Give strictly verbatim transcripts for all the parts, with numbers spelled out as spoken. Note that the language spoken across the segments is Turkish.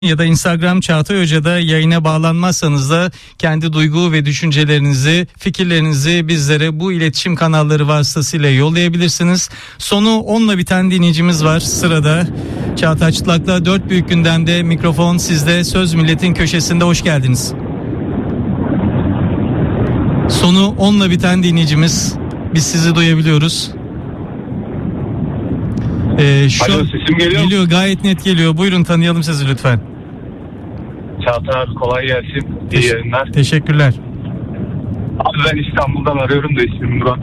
ya da Instagram Çağatay Hoca'da yayına bağlanmazsanız da kendi duygu ve düşüncelerinizi, fikirlerinizi bizlere bu iletişim kanalları vasıtasıyla yollayabilirsiniz. Sonu onla biten dinleyicimiz var sırada. Çağatay Çıtlak'la dört büyük gündemde mikrofon sizde. Söz Milletin köşesinde hoş geldiniz. Sonu onla biten dinleyicimiz. Biz sizi duyabiliyoruz. Ee, şu Alo, sesim geliyor. Geliyor, gayet net geliyor. Buyurun, tanıyalım sizi lütfen. Çağatay abi, kolay gelsin. İyi yayınlar. Teşekkürler. Abi ben İstanbul'dan arıyorum da ismim Murat.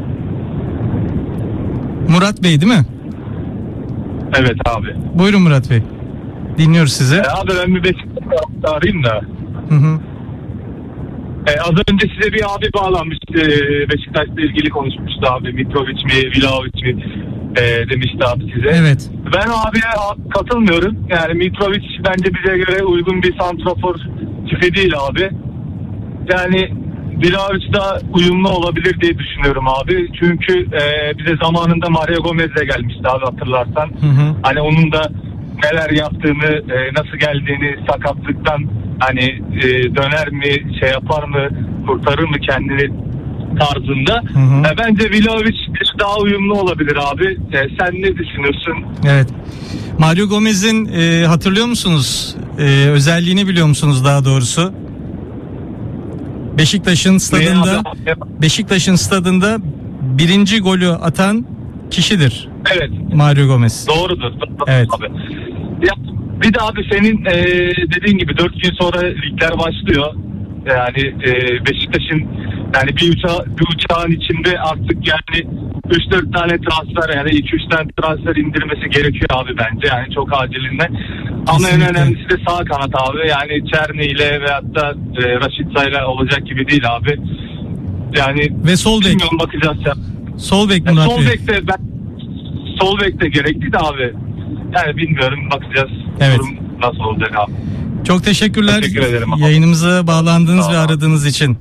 Murat Bey değil mi? Evet abi. Buyurun Murat Bey. Dinliyoruz sizi. Ee, abi ben bir Beşiktaş'ta arayayım da. Hı hı. Ee, az önce size bir abi bağlanmıştı. Beşiktaş'la ilgili konuşmuştu abi. Mitrovic mi, Vlahovic mi e, demişti abi size. Evet. Ben abiye katılmıyorum. Yani Mitrovic bence bize göre uygun bir santrafor tipi değil abi. Yani Vlahovic da uyumlu olabilir diye düşünüyorum abi. Çünkü e, bize zamanında Mario Gomez'le gelmişti abi, hatırlarsan. Hı hı. Hani onun da neler yaptığını, e, nasıl geldiğini, sakatlıktan hani e, döner mi, şey yapar mı, kurtarır mı kendini tarzında. Hı hı. E, bence Vlahovic daha uyumlu olabilir abi. E, sen ne düşünüyorsun? Evet. Mario Gomez'in e, hatırlıyor musunuz? E, özelliğini biliyor musunuz daha doğrusu? Beşiktaş'ın stadında Beşiktaş'ın stadında birinci golü atan kişidir. Evet. Mario Gomez. Doğrudur. Evet. Abi. Ya, bir de abi senin e, dediğin gibi dört gün sonra ligler başlıyor. Yani e, Beşiktaş'ın yani bir, uça, bir uçağın içinde artık yani üç dört tane transfer, yani iki üç tane transfer indirmesi gerekiyor abi bence. Yani çok acilinden. Ama en önemlisi de sağ kanat abi. Yani Çerni ile veyahut da e, Raşitsa ile olacak gibi değil abi. Yani ve sol bek. Bilmiyorum, bakacağız ya. Sol bek Yani Murat sol Bey. bekte ben sol bekte gerekli de abi. Yani bilmiyorum, bakacağız. Evet. Durum nasıl olacak abi. Çok teşekkürler. Teşekkür ederim abi. Yayınımıza bağlandığınız Sağ ve ol. aradığınız için.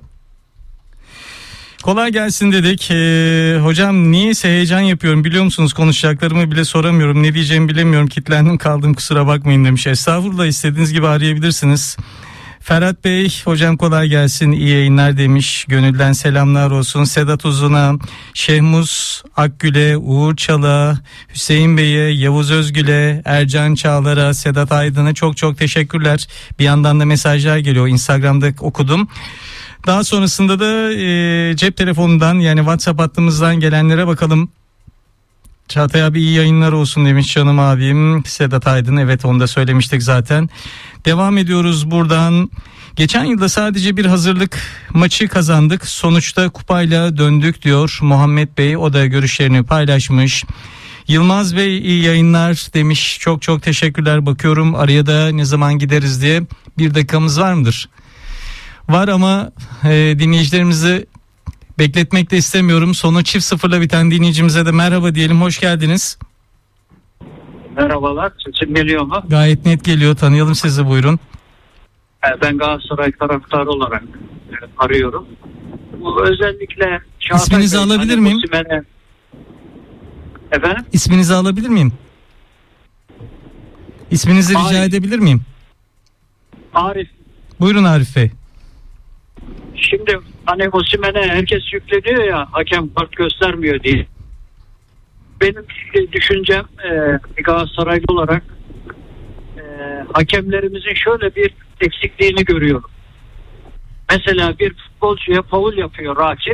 Kolay gelsin dedik. Ee, hocam niyeyse heyecan yapıyorum, biliyor musunuz? Konuşacaklarımı bile soramıyorum. Ne diyeceğimi bilemiyorum. Kitlendim kaldım, kusura bakmayın demiş. Estağfurullah, istediğiniz gibi arayabilirsiniz. Ferhat Bey, hocam kolay gelsin, iyi yayınlar demiş. Gönülden selamlar olsun. Sedat Uzun'a, Şehmuz Akgül'e, Uğur Çal'a, Hüseyin Bey'e, Yavuz Özgül'e, Ercan Çağlar'a, Sedat Aydın'a çok çok teşekkürler. Bir yandan da mesajlar geliyor, Instagram'da okudum. Daha sonrasında da e, cep telefonundan, yani WhatsApp hattımızdan gelenlere bakalım. Çağatay abi iyi yayınlar olsun demiş canım abim. Sedat Aydın, evet onu da söylemiştik zaten. Devam ediyoruz buradan. Geçen yılda sadece bir hazırlık maçı kazandık. Sonuçta kupayla döndük diyor Muhammed Bey. O da görüşlerini paylaşmış. Yılmaz Bey iyi yayınlar demiş. Çok çok teşekkürler. Bakıyorum araya da ne zaman gideriz diye. Bir dakikamız var mıdır? Var ama e, dinleyicilerimizi bekletmek de istemiyorum. Sonu çift sıfırla biten dinleyicimize de merhaba diyelim. Hoş geldiniz. Merhabalar. Sesim geliyor mu? Gayet net geliyor. Tanıyalım sizi, buyurun. Ben Galatasaray taraftarı olarak arıyorum. Bu özellikle Çağatay İsminizi Bey, alabilir hani miyim? Osimhen'e... Efendim? İsminizi alabilir miyim? İsminizi rica Arif. edebilir miyim? Arif. Buyurun Arif Bey. Şimdi hani Osimhen'e herkes yükleniyor ya, hakem kart göstermiyor diye. Benim düşüncem e, Galatasaraylı olarak e, hakemlerimizin şöyle bir eksikliğini görüyorum. Mesela bir futbolcuya faul yapıyor rakip.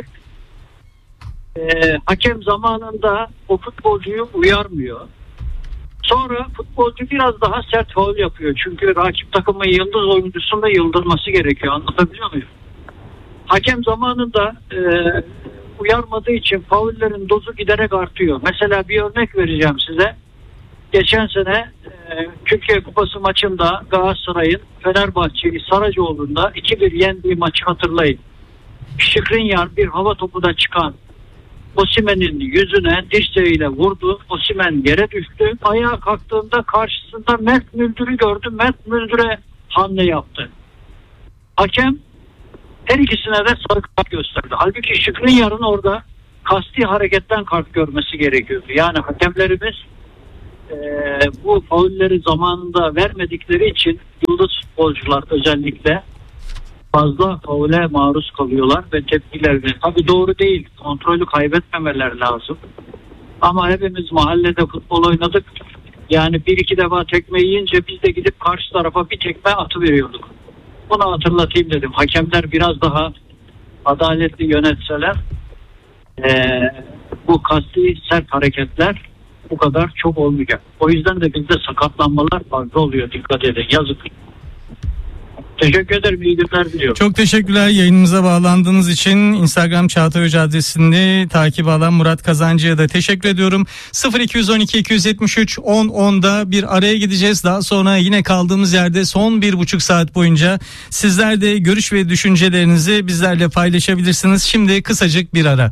E, hakem zamanında o futbolcuyu uyarmıyor. Sonra futbolcu biraz daha sert faul yapıyor. Çünkü rakip takımın yıldız oyuncusunu da yıldırması gerekiyor. Anlatabiliyor muyum? Hakem zamanında e, uyarmadığı için faullerin dozu giderek artıyor. Mesela bir örnek vereceğim size. Geçen sene e, Türkiye Kupası maçında Galatasaray'ın Fenerbahçe'yi Saracoğlu'nda iki bir yendiği maçı hatırlayın. Skriniar bir hava topuna çıkan Osimhen'in yüzüne dirseğiyle vurdu. Osimhen yere düştü. Ayağa kalktığında karşısında Mert Müldür'ü gördü. Mert Müldür'e hamle yaptı. Hakem her ikisine de sarı kart gösterdi. Halbuki Skriniar'ın orada kasti hareketten kart görmesi gerekiyordu. Yani hakemlerimiz e, bu faulleri zamanında vermedikleri için yıldız futbolcular özellikle fazla faule maruz kalıyorlar ve tepkilerini. Tabii doğru değil. Kontrolü kaybetmemeler lazım. Ama hepimiz mahallede futbol oynadık. Yani bir iki defa tekme yiyince biz de gidip karşı tarafa bir tekme atıveriyorduk. Bunu hatırlatayım dedim. Hakemler biraz daha adaletli yönetseler ee, bu kasti sert hareketler bu kadar çok olmayacak. O yüzden de bizde sakatlanmalar fazla oluyor. Dikkat edin. Yazık. Teşekkür ederim. İyi günler diliyorum. Çok teşekkürler yayınımıza bağlandığınız için. Instagram Çağatay Hoca adresini takip alan Murat Kazancı'ya da teşekkür ediyorum. sıfır iki on iki iki yetmiş üç on onda bir araya gideceğiz. Daha sonra yine kaldığımız yerde son bir buçuk saat boyunca sizler de görüş ve düşüncelerinizi bizlerle paylaşabilirsiniz. Şimdi kısacık bir ara.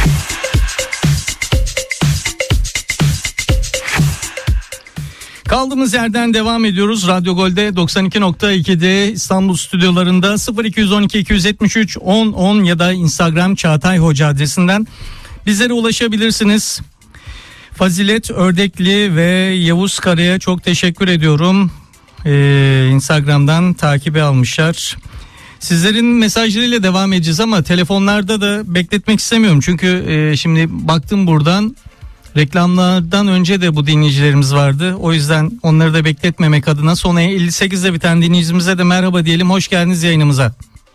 Kaldığımız yerden devam ediyoruz. Radyo Gol'de doksan iki nokta iki'de İstanbul stüdyolarında sıfır iki on iki iki yetmiş üç on on ya da Instagram Çağatay Hoca adresinden bizlere ulaşabilirsiniz. Fazilet Ördekli ve Yavuz Kara'ya çok teşekkür ediyorum. Ee, Instagram'dan takibi almışlar. Sizlerin mesajlarıyla devam edeceğiz ama telefonlarda da bekletmek istemiyorum. Çünkü e, şimdi baktım buradan. Reklamlardan önce de bu dinleyicilerimiz vardı. O yüzden onları da bekletmemek adına sona elli sekizde biten dinleyicimize de merhaba diyelim. Hoş geldiniz yayınımıza.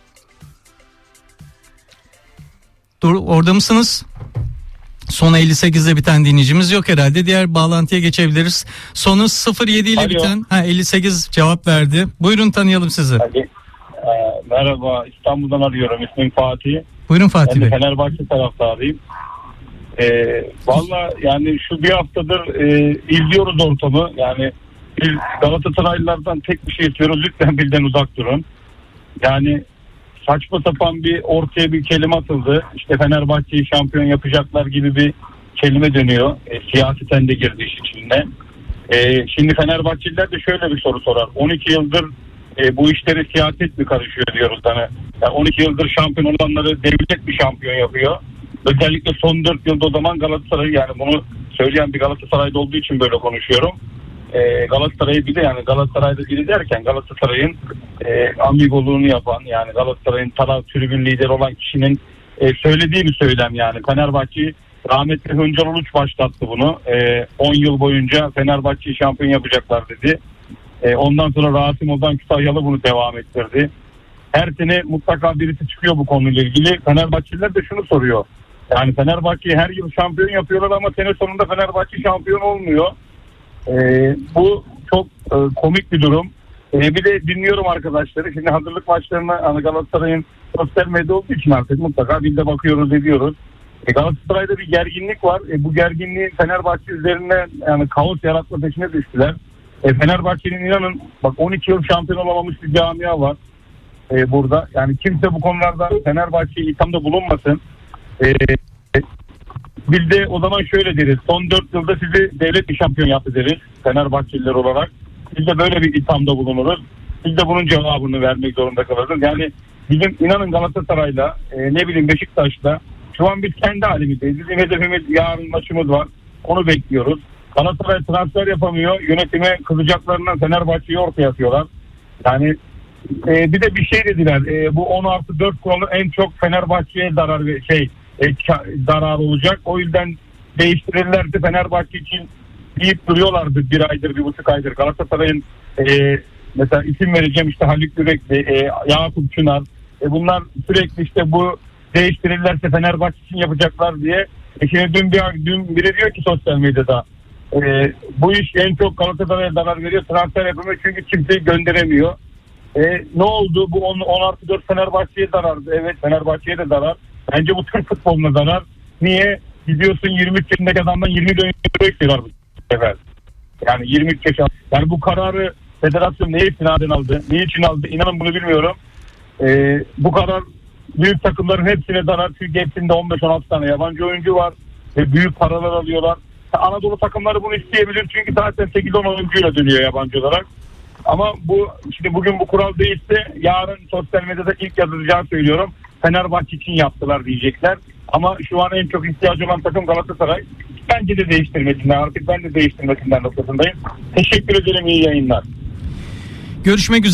Dur, orada mısınız? Sona elli sekizde biten dinleyicimiz yok herhalde. Diğer bağlantıya geçebiliriz. Sonu sıfır yedi ile Alo. biten ha, elli sekiz cevap verdi. Buyurun tanıyalım sizi. Hadi. Ee, merhaba, İstanbul'dan arıyorum. İsmim Fatih. Buyurun Fatih Ben de Bey. Fenerbahçe taraftarıyım. Ee, Valla yani şu bir haftadır e, izliyoruz ortamı. Yani biz Galatasaraylılardan tek bir şey istiyoruz. Lütfen bizden uzak durun. Yani saçma sapan bir ortaya bir kelime atıldı. İşte Fenerbahçe'yi şampiyon yapacaklar gibi bir kelime dönüyor. E, siyaseten de girdi iş içinde. E, şimdi Fenerbahçeliler de şöyle bir soru sorar. on iki yıldır e, bu işleri siyaset mi karışıyor diyoruz. Hani. Yani on iki yıldır şampiyon olanları devlet bir şampiyon yapıyor. Özellikle son dört yılda o zaman Galatasaray, yani bunu söyleyen bir Galatasaray'da olduğu için böyle konuşuyorum. Ee, Galatasaray'ı bir de yani Galatasaray'da biri derken Galatasaray'ın e, amigoluğunu yapan, yani Galatasaray'ın taraf tribün lideri olan kişinin e, söylediği bir söylem yani. Fenerbahçe rahmetli Hıncal Uluç başlattı bunu. on yıl boyunca Fenerbahçe'yi şampiyon yapacaklar dedi. E, ondan sonra Rasim Ozan Kütahyalı bunu devam ettirdi. Her sene mutlaka birisi çıkıyor bu konuyla ilgili. Fenerbahçeliler de şunu soruyor. Yani Fenerbahçe'yi her yıl şampiyon yapıyorlar ama sene sonunda Fenerbahçe şampiyon olmuyor. Ee, bu çok e, komik bir durum. Ee, bir de dinliyorum arkadaşları. Şimdi hazırlık maçlarına hani Galatasaray'ın sosyal medya olduğu için artık mutlaka biz de bakıyoruz, ediyoruz. E, Galatasaray'da bir gerginlik var. E, bu gerginliğin Fenerbahçe üzerine yani kaos yaratma peşine düştüler. E, Fenerbahçe'nin inanın bak on iki yıl şampiyon olamamış bir camia var e, burada. Yani kimse bu konularda Fenerbahçe'yi ithamda bulunmasın. Ee, biz de o zaman şöyle deriz. Son dört yılda sizi devlet bir şampiyon yaptı deriz Fenerbahçeliler olarak. Biz de böyle bir ithamda bulunuruz. Biz de bunun cevabını vermek zorunda kalırız. Yani bizim inanın Galatasaray'la e, ne bileyim Beşiktaş'la şu an biz kendi halimizdeyiz. Bizim hedefimiz yarın maçımız var. Onu bekliyoruz. Galatasaray transfer yapamıyor. Yönetime kızacaklarından Fenerbahçe'yi ortaya atıyorlar. Yani e, bir de bir şey dediler. E, bu on artı dört kuralı en çok Fenerbahçe'ye zarar ve şey E, zarar olacak. O yüzden değiştirirlerse Fenerbahçe için deyip duruyorlardı bir aydır, bir buçuk aydır. Galatasaray'ın e, mesela isim vereceğim işte Haluk Yürekli, e, Yakup Çınar. E, bunlar sürekli işte bu değiştirirlerse Fenerbahçe için yapacaklar diye. E, şimdi dün, bir, dün biri diyor ki sosyal medyada e, bu iş en çok Galatasaray'a zarar veriyor. Transfer yapımı çünkü kimseyi gönderemiyor. E, ne oldu? Bu on artı dört Fenerbahçe'ye zarardı. Evet, Fenerbahçe'ye de zarar. Bence bu Türk futboluna zarar. Niye? Gidiyorsun yirmi üç yaşındaki adamdan yirmi dönüyor istiyorlar bu sefer. Yani yirmi üç yaş. Yani bu kararı federasyon ne istinaden aldı? Ne için aldı? İnanın bunu bilmiyorum. Ee, bu karar büyük takımların hepsine zarar. Çünkü hepsinde on beş on altı tane yabancı oyuncu var. Ve büyük paralar alıyorlar. Anadolu takımları bunu isteyebilir. Çünkü zaten sekiz on oyuncuyla dönüyor yabancı olarak. Ama bu şimdi bugün bu kural değişse yarın sosyal medyada ilk yazılacağını söylüyorum. Fenerbahçe için yaptılar diyecekler. Ama şu an en çok ihtiyacı olan takım Galatasaray. Bence de değiştirmesinden, artık ben de değiştirmesinden noktasındayım. Teşekkür ederim, iyi yayınlar. Görüşmek üzere.